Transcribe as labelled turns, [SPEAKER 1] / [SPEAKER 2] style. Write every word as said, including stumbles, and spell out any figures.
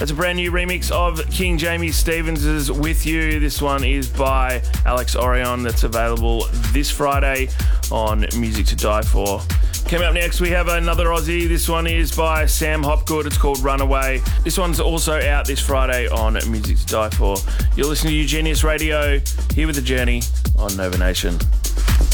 [SPEAKER 1] That's a brand new remix of King Jamie Stevens' With You. This one is by Alex Orion. That's available this Friday on Music to Die For. Coming up next, we have another Aussie. This one is by Sam Hopgood. It's called Runaway. This one's also out this Friday on Music to Die For. You're listening to Eugenius Radio, here with The Journey on Nova Nation.